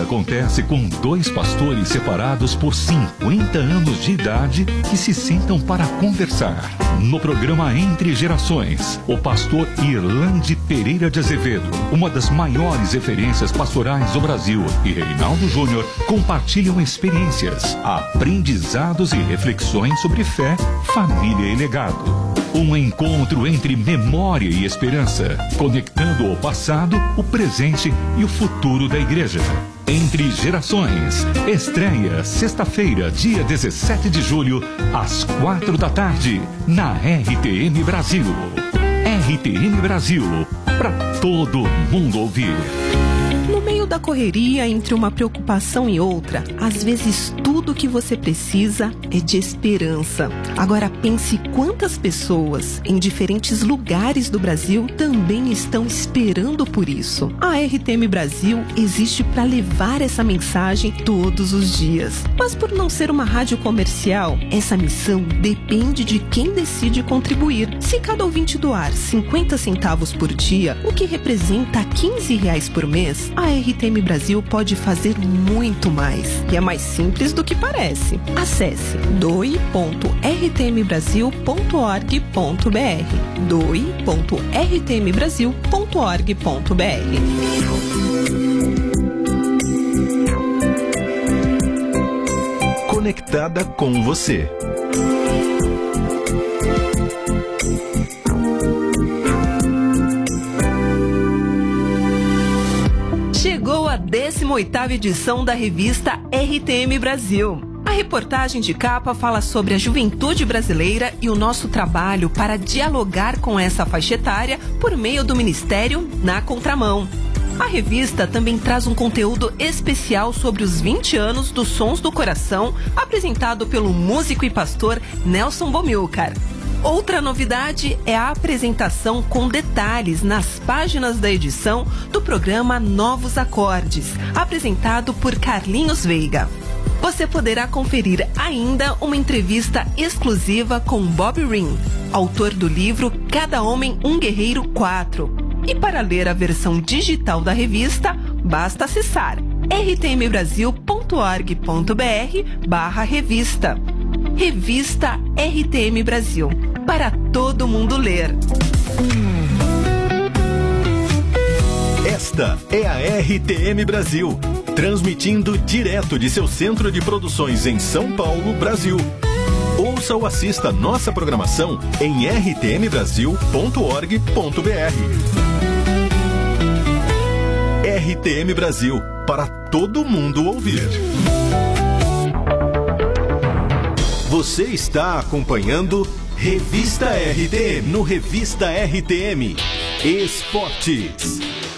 acontece com dois pastores separados por 50 anos de idade que se sentam para conversar. No programa Entre Gerações, o pastor Irlande Pereira de Azevedo, uma das maiores referências pastorais do Brasil, e Reinaldo Júnior compartilham experiências, aprendizados e reflexões sobre fé, família e legado. Um encontro entre memória e esperança, conectando o passado, o presente e o futuro da igreja. Entre Gerações, estreia sexta-feira, dia 17 de julho, às 4 da tarde, na RTM Brasil. RTM Brasil, para todo mundo ouvir. No meio da correria, entre uma preocupação e outra, às vezes tudo o que você precisa é de esperança. Agora pense quantas pessoas em diferentes lugares do Brasil também estão esperando por isso. A RTM Brasil existe para levar essa mensagem todos os dias. Mas por não ser uma rádio comercial, essa missão depende de quem decide contribuir. Se cada ouvinte doar 50 centavos por dia, o que representa R$15 por mês, a RTM Brasil pode fazer muito mais. E é mais simples do que parece. Acesse doe.rtmbrasil.org.br doe.rtmbrasil.org.br. Conectada com você. Chegou a 18ª edição da revista RTM Brasil. A reportagem de capa fala sobre a juventude brasileira e o nosso trabalho para dialogar com essa faixa etária por meio do Ministério Na Contramão. A revista também traz um conteúdo especial sobre os 20 anos dos Sons do Coração, apresentado pelo músico e pastor Nelson Bomilcar. Outra novidade é a apresentação com detalhes nas páginas da edição do programa Novos Acordes, apresentado por Carlinhos Veiga. Você poderá conferir ainda uma entrevista exclusiva com Bob Ring, autor do livro Cada Homem um Guerreiro 4. E para ler a versão digital da revista, basta acessar rtmbrasil.org.br/revista. Revista RTM Brasil, para todo mundo ler. Esta é a RTM Brasil, transmitindo direto de seu centro de produções em São Paulo, Brasil. Ouça ou assista nossa programação em rtmbrasil.org.br. RTM Brasil, para todo mundo ouvir. Você está acompanhando Revista RTM, no Revista RTM Esportes.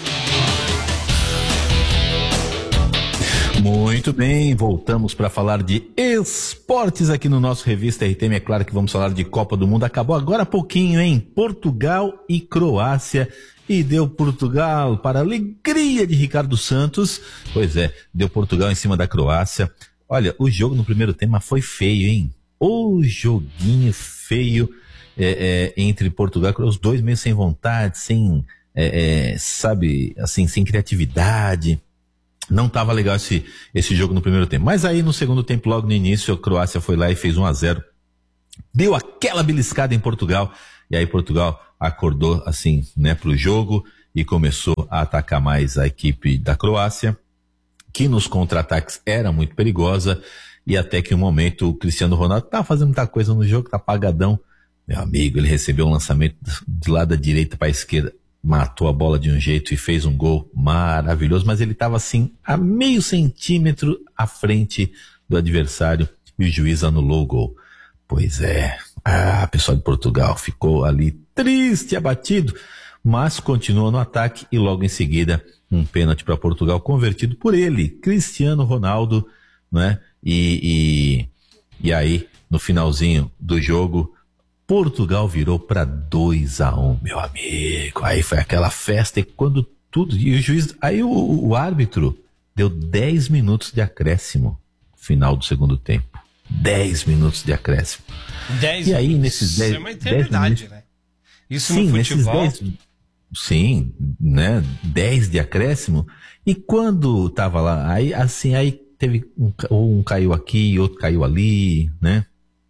Muito bem, voltamos para falar de esportes aqui no nosso Revista RTM. É claro que vamos falar de Copa do Mundo. Acabou agora há pouquinho, hein? Portugal e Croácia. E deu Portugal, para a alegria de Ricardo Santos. Pois é, deu Portugal em cima da Croácia. Olha, o jogo no primeiro tempo foi feio, hein? O joguinho feio entre Portugal e Croácia. Os dois meio sem vontade, sem, sabe, assim, sem criatividade. Não estava legal esse jogo no primeiro tempo. Mas aí no segundo tempo, logo no início, a Croácia foi lá e fez 1-0. Deu aquela beliscada em Portugal. E aí Portugal acordou assim, né, pro jogo e começou a atacar mais a equipe da Croácia, que nos contra-ataques era muito perigosa. E até que um momento o Cristiano Ronaldo tá fazendo muita coisa no jogo, tá apagadão. Meu amigo, ele recebeu um lançamento de lá da direita para a esquerda, matou a bola de um jeito e fez um gol maravilhoso, mas ele estava assim a meio centímetro à frente do adversário e o juiz anulou o gol. Pois é, a pessoa de Portugal ficou ali triste, abatido, mas continuou no ataque e logo em seguida um pênalti para Portugal convertido por ele, Cristiano Ronaldo, né? E aí no finalzinho do jogo Portugal virou para 2-1, meu amigo. Aí foi aquela festa e quando tudo... E o juiz... Aí o árbitro deu 10 minutos de acréscimo no final do segundo tempo. 10 minutos de acréscimo. 10 e aí, minutos. nesses 10... Isso é uma eternidade, né? Isso sim, no futebol... Sim, né? 10 de acréscimo. E quando tava lá, aí teve um caiu aqui, outro caiu ali, né?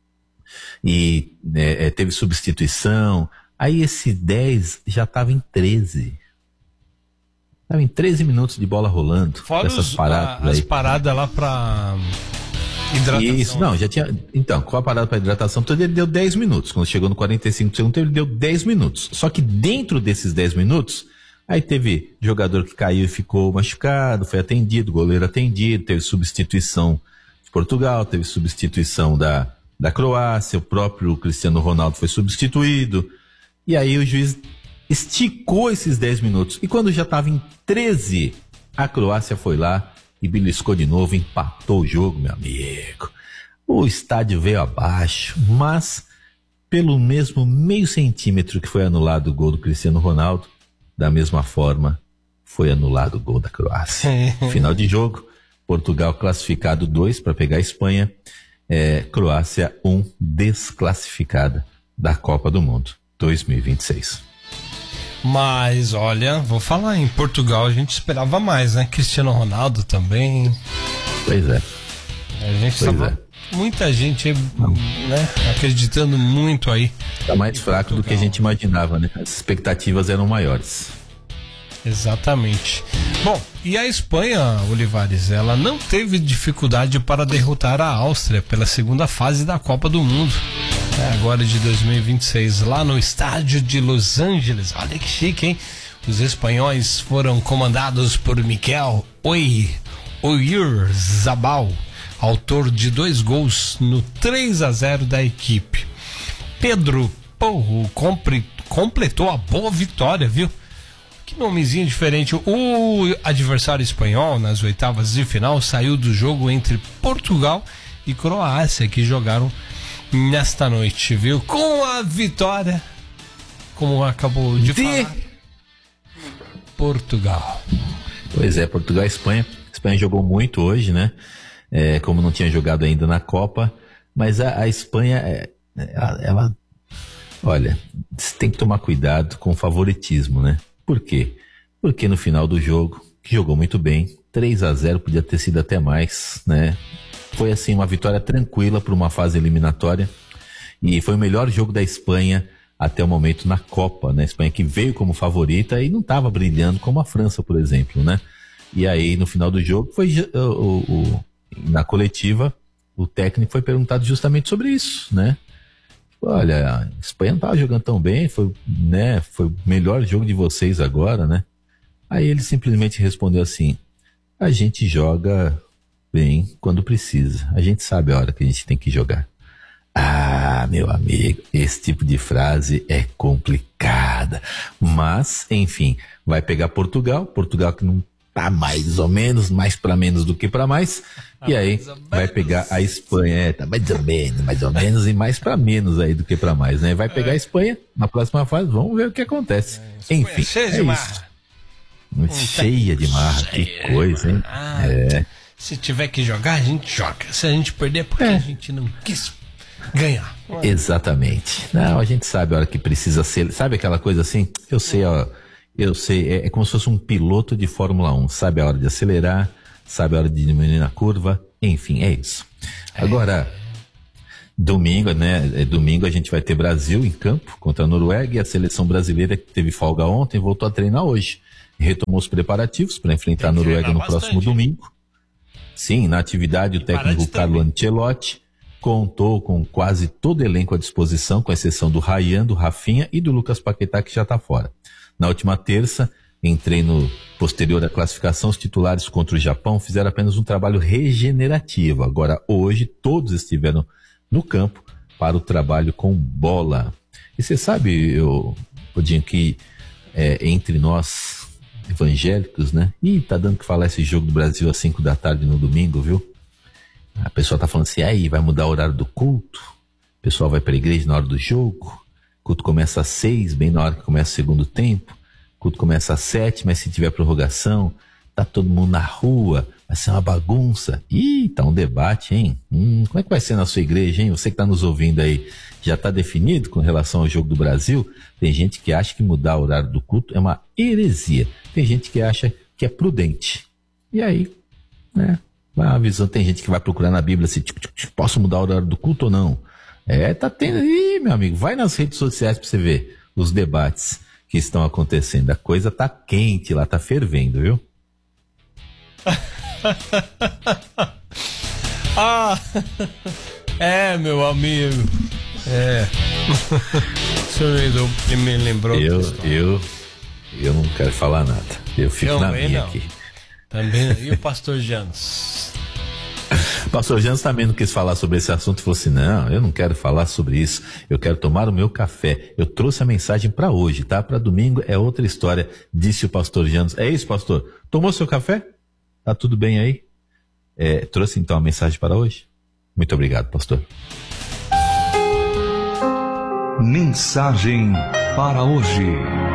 E teve substituição. Aí esse 10 já tava em 13. Tava em 13 minutos de bola rolando. Fora as paradas lá pra hidratação. Isso, não, já tinha. Então, com a parada para hidratação, então ele deu 10 minutos. Quando chegou no 45 segundos, ele deu 10 minutos. Só que dentro desses 10 minutos, aí teve jogador que caiu e ficou machucado, foi atendido, goleiro atendido, teve substituição de Portugal, teve substituição da Croácia, o próprio Cristiano Ronaldo foi substituído. E aí o juiz esticou esses 10 minutos. E quando já estava em 13, a Croácia foi lá e beliscou de novo, empatou o jogo, meu amigo. O estádio veio abaixo, mas pelo mesmo meio centímetro que foi anulado o gol do Cristiano Ronaldo, da mesma forma foi anulado o gol da Croácia. Final de jogo, Portugal classificado 2 para pegar a Espanha, Croácia 1 desclassificada da Copa do Mundo 2026. Mas, olha, vou falar, em Portugal a gente esperava mais, né? Cristiano Ronaldo também. Pois é. A gente estava muita gente, né, acreditando muito aí. Tá mais fraco Portugal do que a gente imaginava, né? As expectativas eram maiores. Exatamente. Bom, e a Espanha, Olivares, ela não teve dificuldade para derrotar a Áustria pela segunda fase da Copa do Mundo. Agora de 2026, lá no estádio de Los Angeles. Olha que chique, hein? Os espanhóis foram comandados por Mikel Oyarzabal, autor de 2 gols no 3-0 da equipe. Pedro Porro completou a boa vitória, viu? Que nomezinho diferente. O adversário espanhol nas oitavas de final saiu do jogo entre Portugal e Croácia, que jogaram nesta noite, viu? Com a vitória, como acabou de falar, Portugal. Pois é, Portugal e Espanha. A Espanha jogou muito hoje, né? Como não tinha jogado ainda na Copa, mas a Espanha, ela, olha, você tem que tomar cuidado com o favoritismo, né? Por quê? Porque no final do jogo, que jogou muito bem, 3-0, podia ter sido até mais, né? Foi assim uma vitória tranquila para uma fase eliminatória e foi o melhor jogo da Espanha até o momento na Copa, né? A Espanha que veio como favorita e não estava brilhando como a França, por exemplo, né? E aí no final do jogo na coletiva o técnico foi perguntado justamente sobre isso, né? Olha, a Espanha não estava jogando tão bem, foi o melhor jogo de vocês agora, né? Aí ele simplesmente respondeu assim: a gente joga bem quando precisa. A gente sabe a hora que a gente tem que jogar. Ah, meu amigo, esse tipo de frase é complicada. Mas, enfim, vai pegar Portugal que não tá mais ou menos, mais para menos do que para mais. E aí vai pegar a Espanha, tá mais ou menos e mais para menos aí do que para mais, né? Vai pegar a Espanha na próxima fase, vamos ver o que acontece. Enfim, cheia de marra. Cheia de marra, que coisa, hein? Se tiver que jogar, a gente joga. Se a gente perder, é porque a gente não quis ganhar. Exatamente. Não, a gente sabe a hora que precisa ser. Sabe aquela coisa assim? Eu sei, é como se fosse um piloto de Fórmula 1. Sabe a hora de acelerar, sabe a hora de diminuir na curva. Enfim, é isso. Agora, domingo, né? Domingo a gente vai ter Brasil em campo contra a Noruega e a seleção brasileira que teve folga ontem voltou a treinar hoje. Retomou os preparativos para enfrentar a Noruega no próximo domingo. Sim, na atividade o técnico Carlo Ancelotti contou com quase todo o elenco à disposição, com exceção do Ryan, do Rafinha e do Lucas Paquetá, que já está fora. Na última terça, em treino posterior à classificação, os titulares contra o Japão fizeram apenas um trabalho regenerativo. Agora, hoje, todos estiveram no campo para o trabalho com bola. E você sabe, Rodinho, que entre nós evangélicos, né? Tá dando que falar esse jogo do Brasil às 5 da tarde no domingo, viu? A pessoa tá falando assim, aí vai mudar o horário do culto, o pessoal vai pra igreja na hora do jogo, o culto começa às 6, bem na hora que começa o segundo tempo, o culto começa às 7, mas se tiver prorrogação, tá todo mundo na rua, Vai ser uma bagunça. Ih, tá um debate, hein? Como é que vai ser na sua igreja, hein? Você que tá nos ouvindo aí, já tá definido com relação ao Jogo do Brasil? Tem gente que acha que mudar o horário do culto é uma heresia. Tem gente que acha que é prudente. E aí, né? A visão, tem gente que vai procurar na Bíblia assim, posso mudar o horário do culto ou não? Tá tendo. Ih, meu amigo, vai nas redes sociais pra você ver os debates que estão acontecendo. A coisa tá quente lá, tá fervendo, viu? Meu amigo. O senhor me lembrou. Eu não quero falar nada. Eu fico na minha aqui. Também. E o pastor Janos? O pastor Janos também não quis falar sobre esse assunto e falou assim, não, eu não quero falar sobre isso, eu quero tomar o meu café. Eu trouxe a mensagem para hoje, tá? Para domingo é outra história, disse o pastor Janos. É isso, pastor? Tomou seu café? Tá tudo bem aí? Trouxe então a mensagem para hoje? Muito obrigado, pastor. Mensagem para hoje.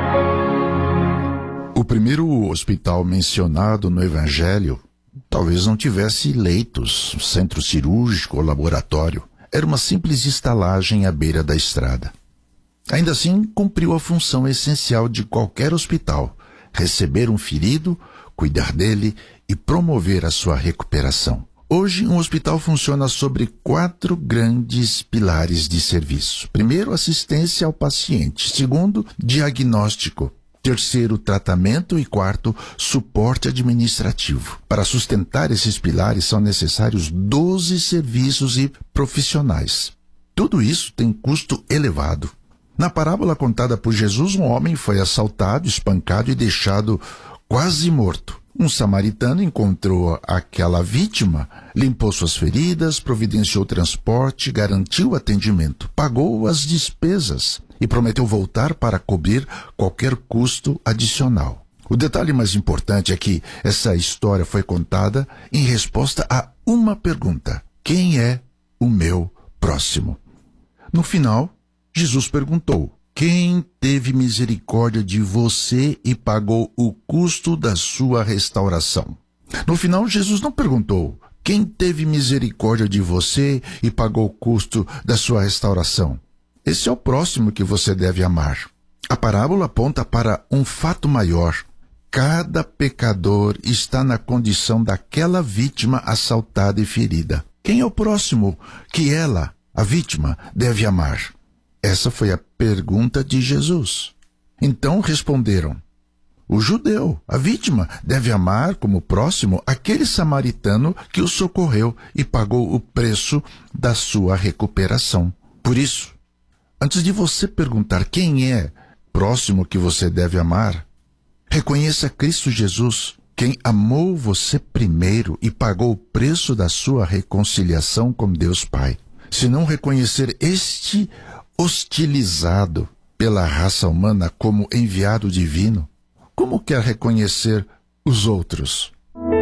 O primeiro hospital mencionado no Evangelho talvez não tivesse leitos, centro cirúrgico ou laboratório. Era uma simples estalagem à beira da estrada. Ainda assim, cumpriu a função essencial de qualquer hospital: receber um ferido, cuidar dele e promover a sua recuperação. Hoje, um hospital funciona sobre 4 grandes pilares de serviço. Primeiro, assistência ao paciente. Segundo, diagnóstico. Terceiro, tratamento. E quarto, suporte administrativo. Para sustentar esses pilares são necessários 12 serviços e profissionais. Tudo isso tem custo elevado. Na parábola contada por Jesus, um homem foi assaltado, espancado e deixado quase morto. Um samaritano encontrou aquela vítima, limpou suas feridas, providenciou transporte, garantiu atendimento, pagou as despesas e prometeu voltar para cobrir qualquer custo adicional. O detalhe mais importante é que essa história foi contada em resposta a uma pergunta: quem é o meu próximo? No final, Jesus perguntou: quem teve misericórdia de você e pagou o custo da sua restauração? No final, Jesus não perguntou: quem teve misericórdia de você e pagou o custo da sua restauração? Esse é o próximo que você deve amar. A parábola aponta para um fato maior. Cada pecador está na condição daquela vítima assaltada e ferida. Quem é o próximo que ela, a vítima, deve amar? Essa foi a pergunta de Jesus. Então responderam: o judeu, a vítima, deve amar como próximo aquele samaritano que o socorreu e pagou o preço da sua recuperação. Por isso, antes de você perguntar quem é próximo que você deve amar, reconheça Cristo Jesus, quem amou você primeiro e pagou o preço da sua reconciliação com Deus Pai. Se não reconhecer este hostilizado pela raça humana como enviado divino, como quer reconhecer os outros?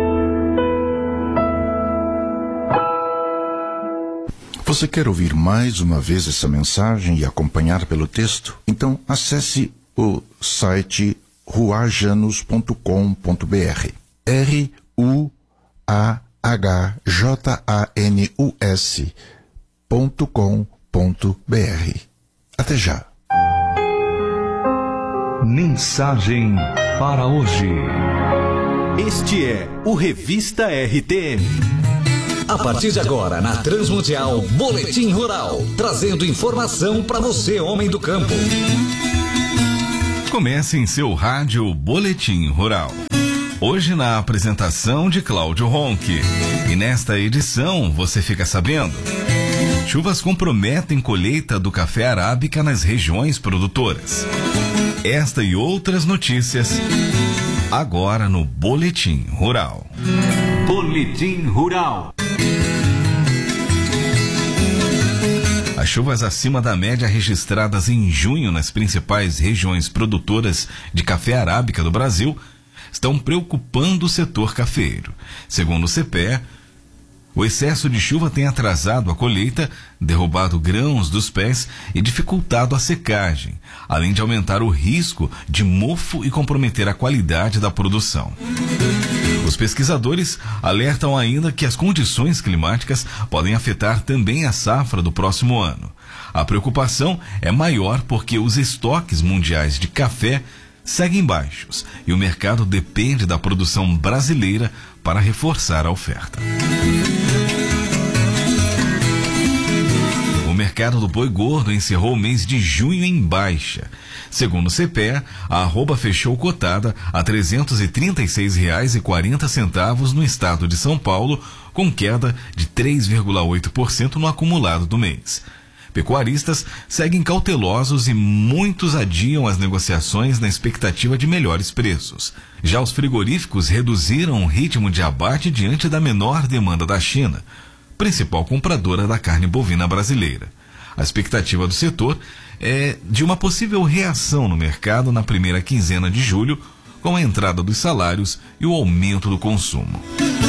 Você quer ouvir mais uma vez essa mensagem e acompanhar pelo texto? Então acesse o site ruajanus.com.br. ruajanus.com.br. Até já. Mensagem para hoje. Este é o Revista RTM. A partir de agora, na Transmundial, Boletim Rural, trazendo informação para você, homem do campo. Comece em seu rádio Boletim Rural. Hoje na apresentação de Cláudio Ronque. E nesta edição você fica sabendo: chuvas comprometem colheita do café arábica nas regiões produtoras. Esta e outras notícias agora no Boletim Rural. Boletim Rural. As chuvas acima da média registradas em junho nas principais regiões produtoras de café arábica do Brasil estão preocupando o setor cafeiro. Segundo o CPE, o excesso de chuva tem atrasado a colheita, derrubado grãos dos pés e dificultado a secagem, além de aumentar o risco de mofo e comprometer a qualidade da produção. Os pesquisadores alertam ainda que as condições climáticas podem afetar também a safra do próximo ano. A preocupação é maior porque os estoques mundiais de café seguem baixos e o mercado depende da produção brasileira para reforçar a oferta. O mercado do boi gordo encerrou o mês de junho em baixa. Segundo o CPEA, a arroba fechou cotada a R$ 336,40 no estado de São Paulo, com queda de 3,8% no acumulado do mês. Pecuaristas seguem cautelosos e muitos adiam as negociações na expectativa de melhores preços. Já os frigoríficos reduziram o ritmo de abate diante da menor demanda da China, principal compradora da carne bovina brasileira. A expectativa do setor é de uma possível reação no mercado na primeira quinzena de julho, com a entrada dos salários e o aumento do consumo.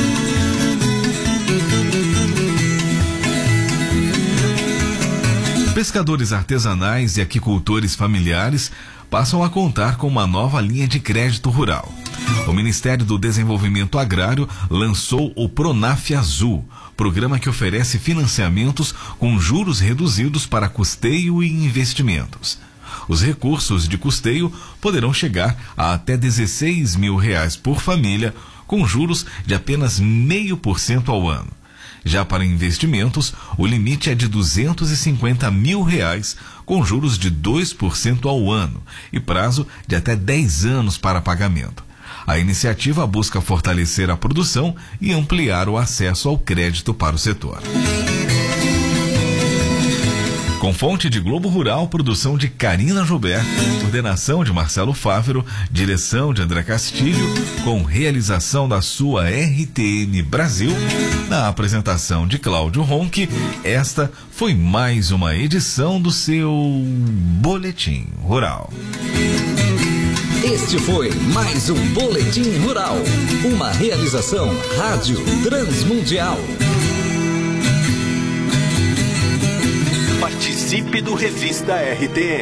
Pescadores artesanais e aquicultores familiares passam a contar com uma nova linha de crédito rural. O Ministério do Desenvolvimento Agrário lançou o Pronaf Azul, programa que oferece financiamentos com juros reduzidos para custeio e investimentos. Os recursos de custeio poderão chegar a até R$16 mil por família, com juros de apenas 0,5% ao ano. Já para investimentos, o limite é de R$250 mil, com juros de 2% ao ano e prazo de até 10 anos para pagamento. A iniciativa busca fortalecer a produção e ampliar o acesso ao crédito para o setor. Com fonte de Globo Rural, produção de Karina Joubert, coordenação de Marcelo Fávero, direção de André Castilho, com realização da sua RTM Brasil, na apresentação de Cláudio Ronque, esta foi mais uma edição do seu Boletim Rural. Este foi mais um Boletim Rural, uma realização Rádio Transmundial. Participe do Revista RTM.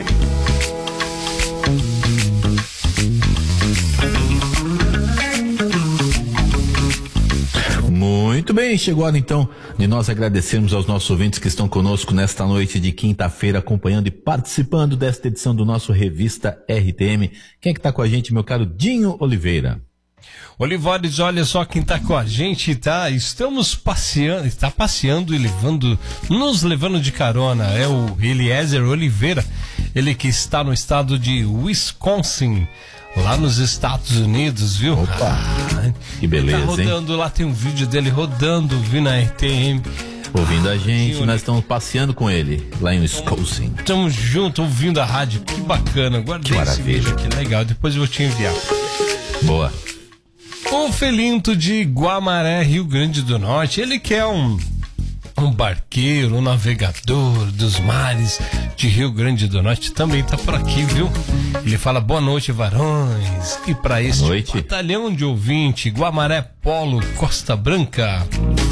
Muito bem, chegou a hora então de nós agradecermos aos nossos ouvintes que estão conosco nesta noite de quinta-feira, acompanhando e participando desta edição do nosso Revista RTM. Quem é que está com a gente, meu caro Dinho Oliveira? Olivares, olha só quem está com a gente, tá? Estamos passeando, está passeando e nos levando de carona. É o Eliezer Oliveira, ele que está no estado de Wisconsin, lá nos Estados Unidos, viu? Opa, que beleza, tá rodando, hein? Lá tem um vídeo dele rodando, viu, na RTM. Ouvindo a gente, nós estamos passeando com ele, lá em Wisconsin. Estamos juntos, ouvindo a rádio, que bacana. Guardei esse vídeo aqui, legal, depois eu vou te enviar. Boa. O Felinto de Guamaré, Rio Grande do Norte, ele que é um barqueiro, um navegador dos mares de Rio Grande do Norte, também tá por aqui, viu? Ele fala boa noite, varões, e para este batalhão de ouvinte, Guamaré Polo, Costa Branca.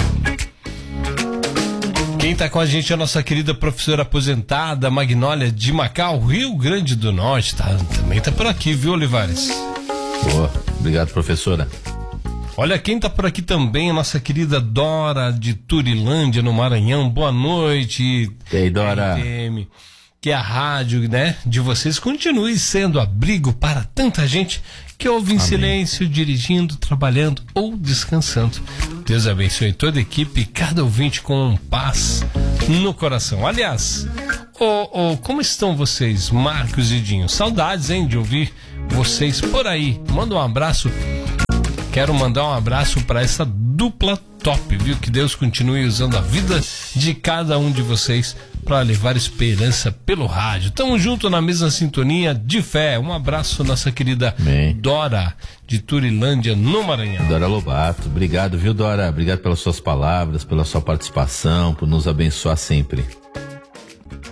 Quem tá com a gente é a nossa querida professora aposentada, Magnólia de Macau, Rio Grande do Norte, também tá por aqui, viu, Olivares? Boa, obrigado, professora. Olha, quem tá por aqui também, a nossa querida Dora de Turilândia, no Maranhão. Boa noite. E aí, Dora? RTM, que a rádio, né, de vocês continue sendo abrigo para tanta gente que ouve em silêncio, dirigindo, trabalhando ou descansando. Deus abençoe toda a equipe e cada ouvinte com paz no coração. Aliás, como estão vocês, Marcos e Dinho? Saudades, hein, de ouvir vocês por aí. Manda um abraço. Quero mandar um abraço para essa dupla top, viu? Que Deus continue usando a vida de cada um de vocês para levar esperança pelo rádio. Tamo junto na mesma sintonia de fé. Um abraço, nossa querida Dora de Turilândia, no Maranhão. Dora Lobato, obrigado, viu, Dora? Obrigado pelas suas palavras, pela sua participação, por nos abençoar sempre.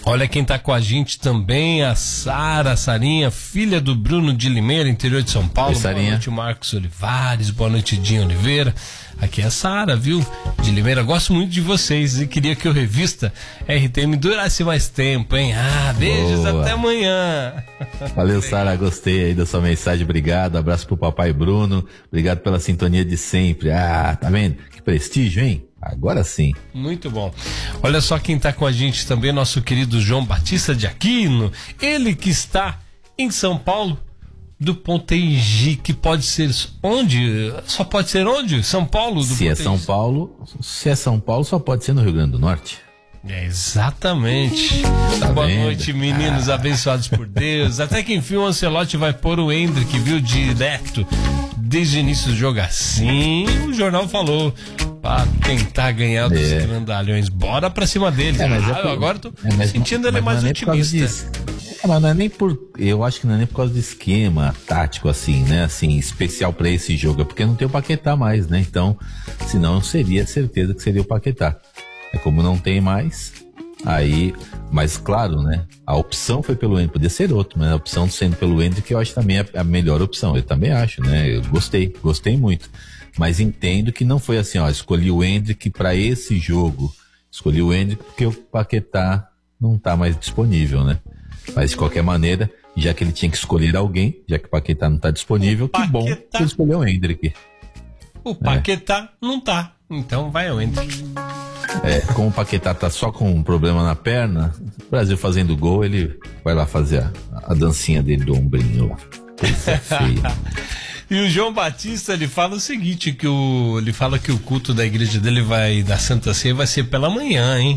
Olha quem tá com a gente também, a Sarinha, filha do Bruno de Limeira, interior de São Paulo. Oi, boa noite, Marcos Olivares, boa noite, Dinho Oliveira. Aqui é a Sara, viu? De Limeira, gosto muito de vocês e queria que o Revista RTM durasse mais tempo, hein? Beijos, boa. até amanhã. Valeu, Sara, gostei aí da sua mensagem, obrigado, abraço pro papai Bruno, obrigado pela sintonia de sempre. Tá vendo? Que prestígio, hein? Agora sim. Muito bom. Olha só quem tá com a gente também, nosso querido João Batista de Aquino, ele que está em São Paulo, do Potengi, que pode ser onde? Só pode ser onde? São Paulo do Se é São Paulo, só pode ser no Rio Grande do Norte. Exatamente. Boa noite, meninos abençoados por Deus. Até que enfim o Ancelotti vai pôr o Hendrick, viu, direto desde o início do jogo. Assim o jornal falou, pra tentar ganhar dos grandalhões. Bora pra cima deles. Agora tô sentindo ele mais otimista. Mas não é nem por. Eu acho que não é nem por causa de esquema tático, assim, né? Assim, especial pra esse jogo. É porque não tem o Paquetá mais, né? Então, senão seria certeza que seria o Paquetá. É como não tem mais, aí, mas claro, né? A opção foi pelo Hendrick, podia ser outro, mas a opção sendo pelo Hendrick, eu acho também a melhor opção. Eu também acho, né? Eu gostei muito. Mas entendo que não foi assim, escolhi o Hendrick pra esse jogo. Escolhi o Hendrick porque o Paquetá não tá mais disponível, né? Mas de qualquer maneira, já que ele tinha que escolher alguém, já que o Paquetá não tá disponível, que bom que ele escolheu o Hendrick. O Paquetá não tá, então vai o Hendrick. Como o Paquetá tá só com um problema na perna, o Brasil fazendo gol, ele vai lá fazer a dancinha dele do ombrinho lá. Coisa feia. E o João Batista, ele fala o seguinte, ele fala que o culto da igreja dele da Santa Ceia vai ser pela manhã, hein?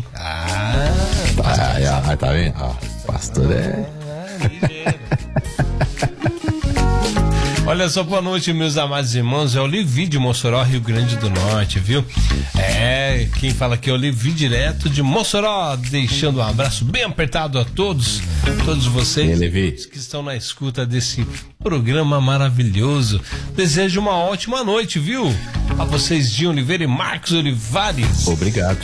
Tá vendo? Pastor Olha só, boa noite, meus amados irmãos. É o Levi de Mossoró, Rio Grande do Norte, viu? Quem fala aqui é o Levi, direto de Mossoró, deixando um abraço bem apertado a todos vocês que estão na escuta desse programa maravilhoso. Desejo uma ótima noite, viu? A vocês, Dinho Oliveira e Marcos Olivares. Obrigado.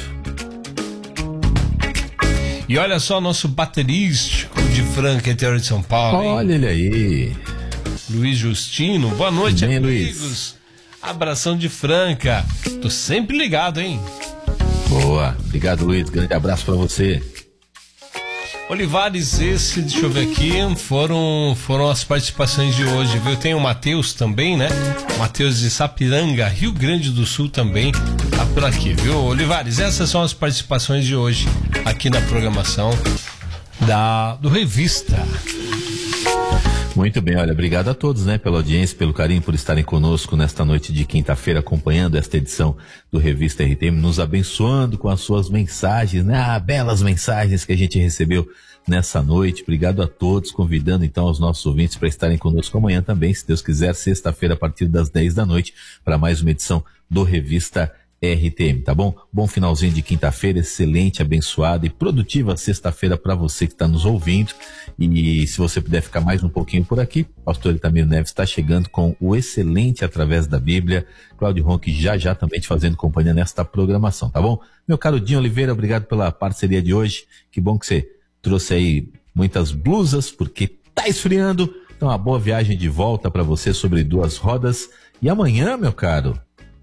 E olha só, nosso baterístico de Franca, interior de São Paulo. Olha ele aí. Luiz Justino, boa noite, bem, amigos. Luiz. Abração de Franca. Tô sempre ligado, hein? Boa, obrigado, Luiz. Grande abraço pra você. Olivares, deixa eu ver aqui, foram as participações de hoje, viu? Tem o Matheus também, né? Matheus de Sapiranga, Rio Grande do Sul também tá por aqui, viu? Olivares, essas são as participações de hoje aqui na programação do Revista. Muito bem, olha, obrigado a todos, né, pela audiência, pelo carinho, por estarem conosco nesta noite de quinta-feira, acompanhando esta edição do Revista RTM, nos abençoando com as suas mensagens, né, belas mensagens que a gente recebeu nessa noite. Obrigado a todos, convidando então os nossos ouvintes para estarem conosco amanhã também, se Deus quiser, sexta-feira, a partir das 10 da noite, para mais uma edição do Revista RTM, tá bom? Bom finalzinho de quinta-feira, excelente, abençoada e produtiva sexta-feira para você que está nos ouvindo. E se você puder ficar mais um pouquinho por aqui, o pastor Itamir Neves está chegando com o excelente Através da Bíblia. Cláudio Ronque já também te fazendo companhia nesta programação, tá bom? Meu caro Dinho Oliveira, obrigado pela parceria de hoje. Que bom que você trouxe aí muitas blusas, porque tá esfriando. Então, uma boa viagem de volta para você sobre duas rodas. E amanhã, meu caro,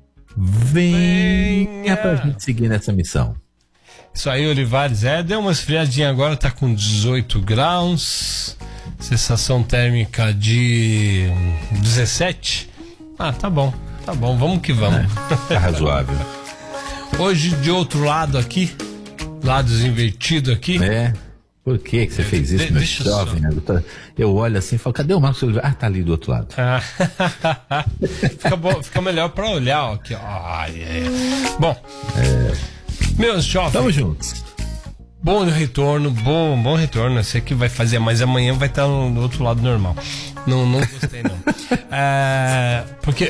venha pra gente seguir nessa missão. Isso aí, Olivares, deu uma esfriadinha agora, tá com 18 graus, sensação térmica de 17. Tá bom, vamos que vamos. Tá razoável. Hoje, de outro lado aqui, lados invertidos aqui. Por que você fez isso, meu jovem? Eu olho assim e falo, cadê o Marcos Oliveira? Tá ali do outro lado. Fica melhor pra olhar, ó, aqui, ó. Bom, meus jovens, tamo juntos. Bom retorno. Eu sei que vai fazer, mas amanhã vai estar no outro lado normal. Não gostei, não. Porque